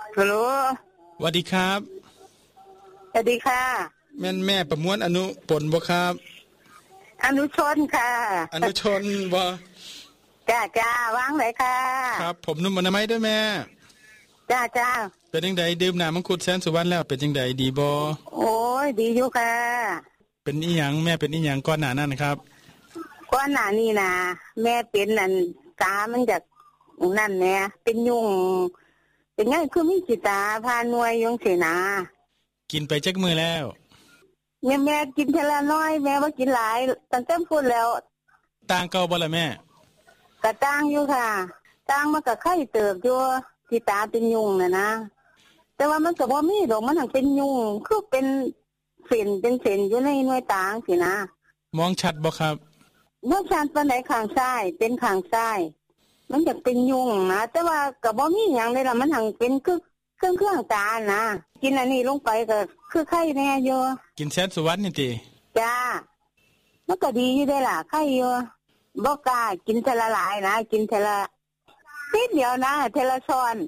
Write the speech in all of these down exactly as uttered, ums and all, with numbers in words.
ฮัลโหลสวัสดีครับสวัสดีค่ะแม่นแม่ประมวลอนุปนบ่ครับอนุชนค่ะอนุชนบ่จ้าจ้าวางไหนค่ะครับผมนุ่มอนามัยด้วยแม่จ้าจ้าเป็นจังไดดื่มน้ำมังคุดแสนสุวรรณแล้วเป็นจังไดดีบ่โอ้ยดีอยู่ค่ะเป็นอีหยังแม่เป็นอีหยังก่อนหน้านั้นครับก่อนหน้านี้นะแม่เป็นนั่นตามันจากนั่นแหละเป็นยุงเป็นไงคือมีจิตาพาหน่วยยงเสนากินไปจักมื้อแล้วแม่แม่กินเทละน้อยแม่บ่กินหลายตั้งแต่พูดแล้วต่างเก่าบ่ล่ะแม่ก็ต่างอยู่ค่ะต่างมันก็ไข้เติบอยู่ที่ตาเป็นยุงน่ะนะแต่ว่ามันก็บ่มีดอกมันเป็นยุงคือเป็นเส้นเป็นเส้นอยู่ในหน่วยตาสินะมองชัดบ่ครับมองชัดปานใดข้างซ้ายเป็นข้างซ้ายมันจะเป็นยุงนะแต่ว่าก็บ่มีหยังเลยล่ะมันหังเป็นคือเครื่องเครื่องตานะกินอันนี้ลงไปก็คือไข้แน่อยู่กินแสนสุวรรณนี่ติจ้ามันก็ดีอยู่ได้ล่ะไข้อยู่บ่กล้ากินเทละหลายนะกินเทละนิดเดียวนะเทละช้อน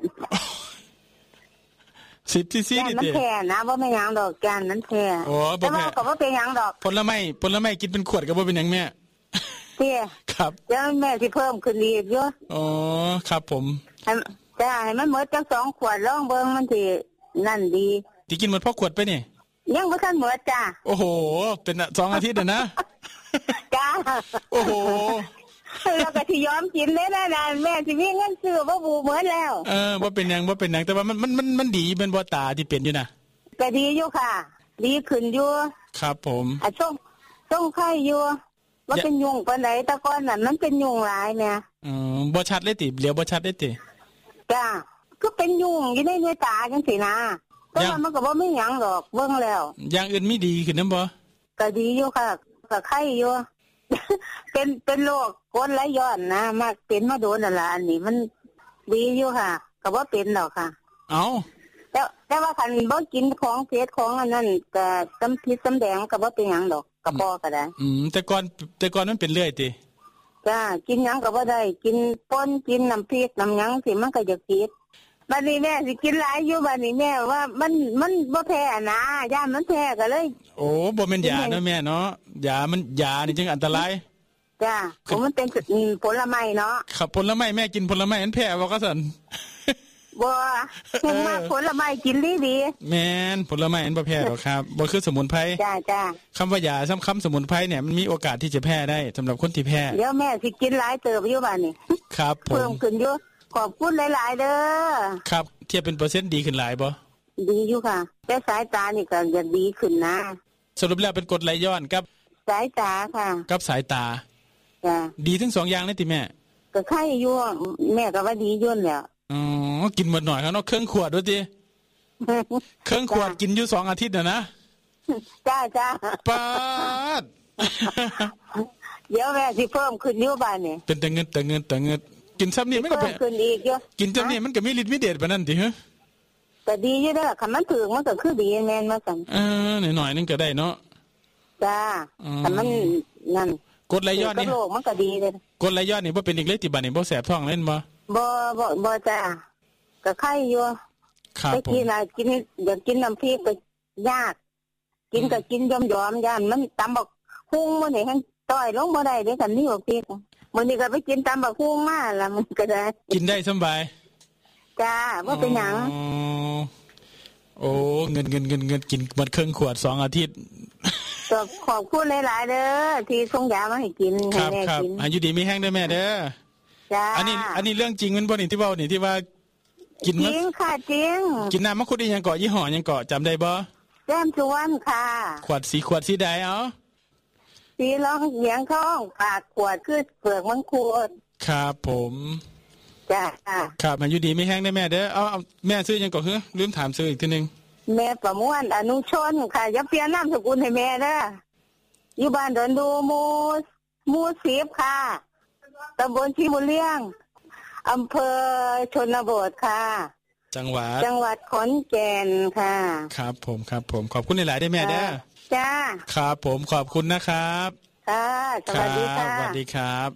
สิบซีซีนี่ติมันแค่นะบ่แม่นหยังดอกแกนมันแค่อ๋อบ่แม่ก็บ่เป็นหยังดอกผลไม้ผลไม้กินเป็นขวดก็บ่เป็นหยังแม่เตี้ยครับเดี๋ยวแม่สิเพิ่มขึ้นอีกอยู่อ๋อครับผมจ้าให้มันหมดจักสองขวดลองเบิ่งมันสินั่นดีสิกินหมดพอขวดไปนี่ยังบ่ทันหมดจ้าโอ้โหเป็นสองอาทิตย์น่ะนะจ้าโอ้โหแล้วก็สิยอมกินได้แล้วนะแม่สิมีเงินซื้อบ่บูหมดแล้วเออบ่เป็นหยังบ่เป็นหยังแต่ว่ามันมันมันมันดีเป็นบ่ตาที่เป็นอยู่น่ะก็ดีอยู่ค่ะดีขึ้นอยู่ครับผมอ่ะช่วงช่วงไข้อยู่ว่าเป็นยุงปานใดแต่ก่อนน่ะมันเป็นยุงหลายแม่อ๋อบ่ชัดเลยติเหลียวบ่ชัดเลยติจ้าก็เป็นยุงอยู่ในหน้าตาจังซี่นะแต่ว่ามันก็บ่มีหยังดอกเบิ่งแล้วอย่างอื่นมีดีขึ้นนำบ่ก็ดีอยู่ค่ะก็ไข้อยู่ เป็นเป็นโรคกรดไหลย้อนนะมาเป็นมาโดนนั่นล่ะอันนี้มันดีอยู่ค่ะก็บ่เป็นดอกค่ะเอ้าแต่แต่ว่าคันบ่กินของเผ็ดของอันนั้นก็สำพิษสำแดงก็บ่เป็นหยังดอกก็พอก็ได้อืมแต่ก่อนแต่ก่อนมันเป็นเรื่อยติจ้ากินหยังก็บ่ได้กินป่นกินน้ำพริกน้ำหยังสิมันก็จะผิดบัดนี้แม่สิกินหลายอยู่บัดนี้แม่ว่ามันมันบ่แพ้นะย่านมันแพ้ก็เลยโอ้บ่แม่นยาเนาะแม่เนาะยามันยานี่จึงอันตรายจ้าผมมันเป็นผลไม้เนาะครับผลไม้แม่กินผลไม้อันแพ้บ่ก็ซั่นบ่เพิ่นมาผลไม้กินดีๆแม่นผลไม้อันบ่แพ้หรอกครับบ่คือสมุนไพรจ้าๆคำว่ายาซ้ำคำสมุนไพรเนี่ยมันมีโอกาสที่จะแพ้ได้สำหรับคนที่แพ้เดี๋ยวแม่สิกินหลายเติบอยู่บัดนี้ครับผมเพิ่มขึ้นอยู่ขอบคุณหลายๆเด้อครับเทียบเป็นเปอร์เซ็นต์ดีขึ้นหลายบ่ดีอยู่ค่ะแต่สายตานี่ก็จะดีขึ้นนะสรุปแล้วเป็นกรดไหลย้อนกับสายตาค่ะกับสายตาจ้ะดีทั้งสองอย่างเลยติแม่ก็ไข้อยู่แม่ก็ว่าดีอยู่แล้วอ๋อกินหมดหน่อยครับเนาะเครื่องขวดด้วยติเครื่องขวดกินอยู่สองอาทิตย์น่ะนะจ้าๆป๊าดเดี๋ยวแม่สิเพิ่มขึ้นอยู่บัดนี้เป็นแต่เงินแต่เงินแต่เงินกินซ้ำนี่มันก็เป็นขึ้นอีกอยู่กินซ้ำนี่มันก็มีฤทธิ์มีเดชปานนั้นติฮะก็ดีอยู่เด้อคันมันถึงมันก็คือดีแม่นมาซั่นเออหน่อยๆนึงก็ได้เนาะจ้าแต่มันนั่นกดไหลย้อนนี่โรคมันก็ดีเลยกดไหลย้อนนี่บ่เป็นอีกเลยติบัดนี่บ่แสบท้องเล่นบ่บ่บ่บ่จ้าก็ไข้อยู่ครับผมกินอะไรกินอยากกินน้ำพริกก็ยากกินก็กินยอมๆย่านมันตำบักหุ่งมื้อนี้หั่นต้อยลงบ่ได้เด้คันนี้บ่พริกมื้อนี้ก็ไปกินตำบักหุ่งมาล่ะมันก็ได้กินได้สบายจ้าบ่เป็นหยังโอ้เงินๆๆๆกินหมดครึ่งขวดสองอาทิตย์ก็ขอบคุณหลายๆเด้อที่ส่งยามาให้กินให้แม่กินอายุดีมีแห้งเด้อแม่เด้อจ้าอันนี้อันนี้เรื่องจริงมันบ่นี่ที่เว้านี่ที่ว่ากินจริงค่ะจริงกินน้ำมังคุดอีหยังเกาะยี่ห้อหยังเกาะจำได้บ่แก้มชวนค่ะขวดสีขวดสีใดเอ้าสีรองเหลียงทองปากขวดคือเปลือกมังคุดครับผมจ้าครับอายุดีมีแห้งได้แม่เด้อเอาแม่ซื้อหยังเกาะฮึลืมถามซื้ออีกทีนึงแม่ประมวลอนุชนค่ะอย่าเปลี่ยนนามสกุลให้แม่เด้ออยู่บ้านดอนดูหมู่หมู่สิบค่ะตำบลชีบุญเลี้ยงอำเภอชนบทค่ะจังหวัดจังหวัดขอนแก่นค่ะครับผมครับผมขอบคุณหลายๆได้แม่เด้อจ้าครับผมขอบคุณนะครับค่ะสวัสดีค่ะสวัสดีครับ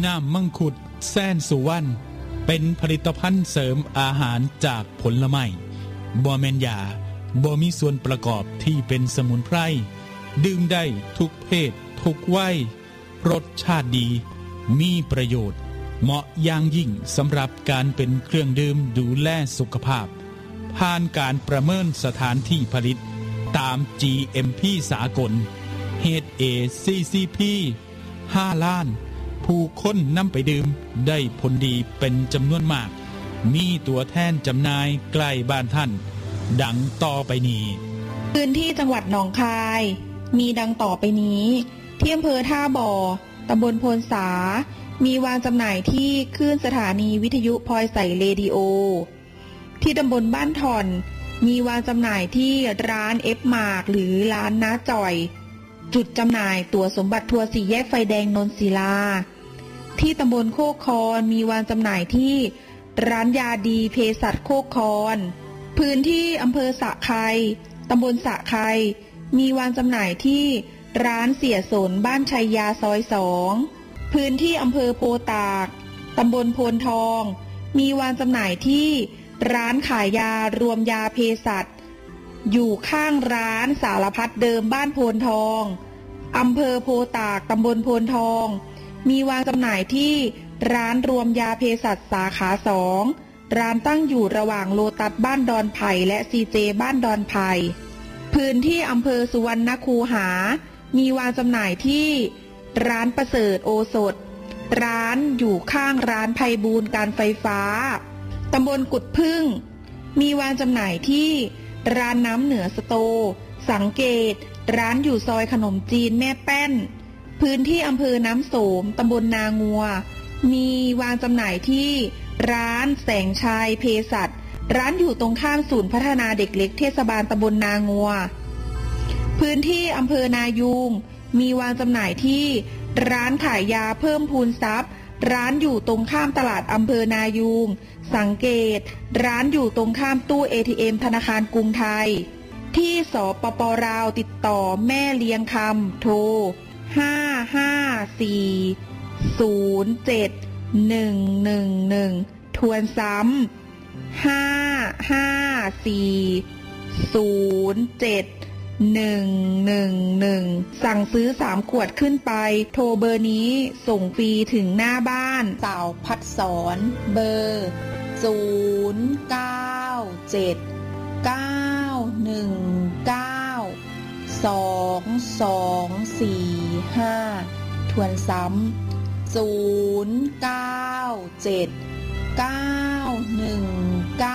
น้ำมังคุดแสนสุวรรณเป็นผลิตภัณฑ์เสริมอาหารจากผลไม้บ่แม่นยาบ่มีส่วนประกอบที่เป็นสมุนไพรดื่มได้ทุกเพศทุกวัยรสชาติดีมีประโยชน์เหมาะอย่างยิ่งสำหรับการเป็นเครื่องดื่มดูแลสุขภาพผ่านการประเมินสถานที่ผลิตตาม จี เอ็ม พี สากล เอช เอ ซี ซี พี ห้าล้านผู้คนนำไปดื่มได้ผลดีเป็นจำนวนมากมีตัวแทนจำหน่ายใกล้บ้านท่านดังต่อไปนี้พื้นที่จังหวัดหนองคายมีดังต่อไปนี้ที่อำเภอท่าบ่อตำบลโพนสามีวางจำหน่ายที่คลื่นสถานีวิทยุพลอยใสเรดิโอที่ตำบลบ้านถ่อนมีวางจำหน่ายที่ร้านเอฟมาร์กหรือร้านน้าจ่อยจุดจำหน่ายตั๋วสมบัติทัวร์สี่แยกไฟแดงนนศิลาที่ตำบลโคกคอนมีวางจำหน่ายที่ร้านยาดีเภสัชโคกคอนพื้นที่อำเภอสะไคตำบลสะไคมีวางจำหน่ายที่ร้านเสียสนบ้านชัยยาซอยสองพื้นที่อำเภอโพตากตำบลโพนทองมีวางจำหน่ายที่ร้านขายยารวมยาเภสัชอยู่ข้างร้านสารพัดเดิมบ้านโพนทองอำเภอโพตากตำบลโพนทองมีวางจำหน่ายที่ร้านรวมยาเภสัชสาขาสองร้านตั้งอยู่ระหว่างโลตัสบ้านดอนไผ่และซีเจบ้านดอนไผ่พื้นที่อำเภอสุวรรณคูหามีวางจำหน่ายที่ร้านประเสริฐโอสถร้านอยู่ข้างร้านไพบูลย์การไฟฟ้าตำบลกุดพึ่งมีวางจำหน่ายที่ร้านน้ำเหนือสโตสังเกตร้านอยู่ซอยขนมจีนแม่แป้นพื้นที่อำเภอน้ำโสมตำบลนางัวมีวางจำหน่ายที่ร้านแสงชัยเภสัชร้านอยู่ตรงข้ามศูนย์พัฒนาเด็กเล็กเทศบาลตำบลนางัวพื้นที่อำเภอนายูงมีวางจำหน่ายที่ร้านขายยาเพิ่มพูนทรัพย์ร้านอยู่ตรงข้ามตลาดอำเภอนายูงสังเกตร้านอยู่ตรงข้ามตู้ เอ ที เอ็ม ธนาคารกรุงไทยที่สปป.ลาวติดต่อแม่เลี้ยงคำโทรห้า ห้า สี่ ศูนย์ เจ็ด หนึ่ง หนึ่ง หนึ่งทวนซ้ำห้า ห้า สี่ ศูนย์ เจ็ด หนึ่ง หนึ่ง หนึ่งสั่งซื้อสามขวดขึ้นไปโทรเบอร์นี้ส่งฟรีถึงหน้าบ้านสาวพัดสอนเบอร์ศูนย์ เก้า เจ็ด เก้า หนึ่ง เก้า สอง สอง สี่ ห้าทวนซ้ำศูนย์ เก้า เจ็ด เก้า หนึ่ง